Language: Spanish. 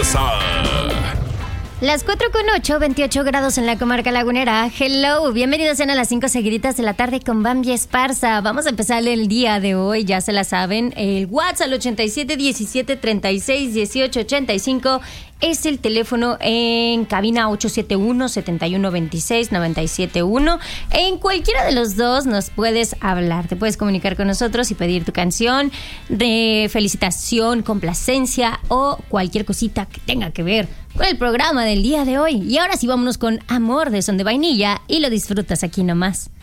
Esparza. Las 4:08, 28 grados en la comarca lagunera. Hello, bienvenidos a las 5 seguiditas de la tarde con Bambi Esparza. Vamos a empezar el día de hoy, ya se la saben. El WhatsApp al 87 17 36 18 85 es el teléfono en cabina 871 71 26 971. En cualquiera de los dos nos puedes hablar. Te puedes comunicar con nosotros y pedir tu canción de felicitación, complacencia o cualquier cosita que tenga que ver con el programa del día de hoy. Y ahora sí, vámonos con Amor de Son de Vainilla y lo disfrutas aquí nomás.